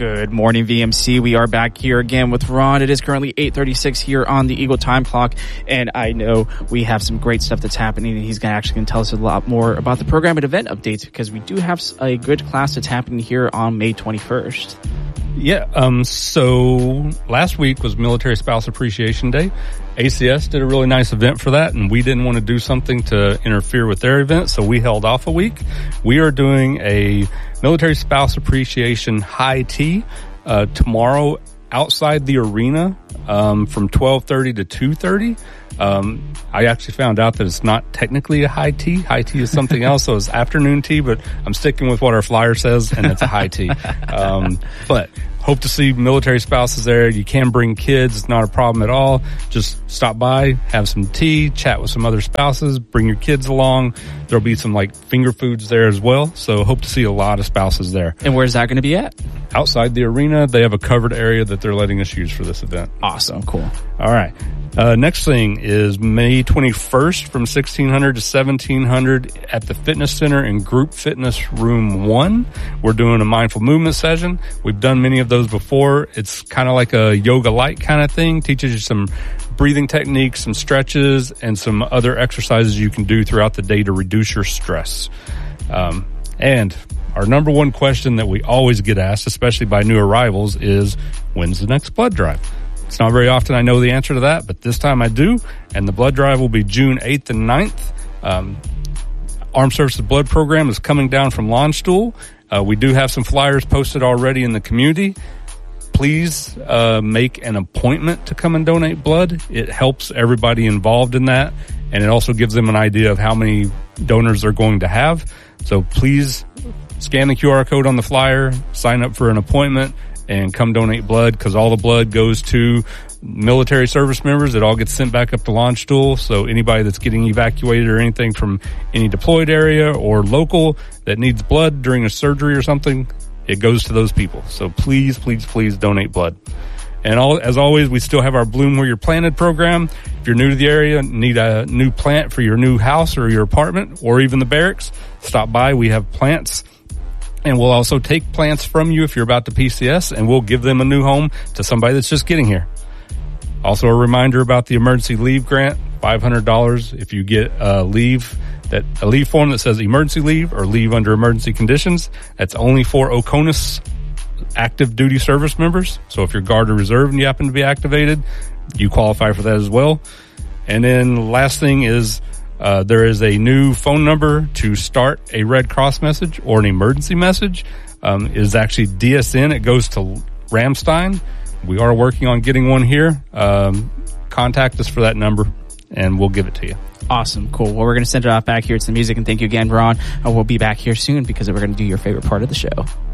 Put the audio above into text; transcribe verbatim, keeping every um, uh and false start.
Good morning, V M C. We are back here again with Ron. It is currently eight thirty-six here on the Eagle Time Clock, and I know we have some great stuff that's happening, and he's gonna actually going to tell us a lot more about the program and event updates, because we do have a good class that's happening here on May twenty-first. Yeah, um, so last week was Military Spouse Appreciation Day. A C S did a really nice event for that, and we didn't want to do something to interfere with their event, so we held off a week. We are doing a Military Spouse Appreciation High Tea uh, tomorrow outside the arena um, from twelve thirty to two thirty. Um, I actually found out that it's not technically a high tea. High tea is something else, so it's afternoon tea, but I'm sticking with what our flyer says, and it's a high tea. Um, but hope to see military spouses there. You can bring kids. It's not a problem at all. Just stop by, have some tea, chat with some other spouses, bring your kids along. There'll be some like finger foods there as well. So hope to see a lot of spouses there. And where's that going to be at? Outside the arena. They have a covered area that they're letting us use for this event. Awesome. Cool. All right. Uh, next thing is May twenty-first from sixteen hundred to seventeen hundred at the Fitness Center in Group Fitness Room one. We're doing a mindful movement session. We've done many of those before. It's kind of like a yoga light kind of thing. Teaches you some breathing techniques, some stretches, and some other exercises you can do throughout the day to reduce your stress. Um, and our number one question that we always get asked, especially by new arrivals, is when's the next blood drive? It's not very often I know the answer to that, but this time I do. And the blood drive will be June eighth and ninth. Um, Armed Services Blood Program is coming down from Lawnstool. Uh, we do have some flyers posted already in the community. Please uh, make an appointment to come and donate blood. It helps everybody involved in that, and it also gives them an idea of how many donors they're going to have. So please scan the Q R code on the flyer, sign up for an appointment, and come donate blood, because all the blood goes to military service members. It all gets sent back up to Lawnstool. So anybody that's getting evacuated or anything from any deployed area or local that needs blood during a surgery or something, it goes to those people. So please, please, please donate blood. And all, as always, we still have our Bloom Where You're Planted program. If you're new to the area, need a new plant for your new house or your apartment or even the barracks, stop by. We have plants. And we'll also take plants from you if you're about to P C S, and we'll give them a new home to somebody that's just getting here. Also, a reminder about the emergency leave grant, five hundred dollars if you get a leave, that a leave form that says emergency leave or leave under emergency conditions. That's only for Oconus active duty service members. So if you're Guard or Reserve and you happen to be activated, you qualify for that as well. And then last thing is, Uh, there is a new phone number to start a Red Cross message or an emergency message. Um, it is actually D S N. It goes to Ramstein. We are working on getting one here. Um, contact us for that number, and we'll give it to you. Awesome. Cool. Well, we're going to send it off back here to the music, and thank you again, Ron. Uh, we'll be back here soon because we're going to do your favorite part of the show.